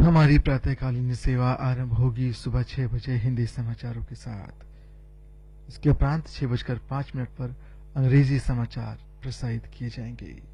हमारी प्रातःकालीन सेवा आरंभ होगी सुबह 6 बजे हिंदी समाचारों के साथ। इसके उपरांत 6:05 पर अंग्रेजी समाचार प्रसारित किए जाएंगे।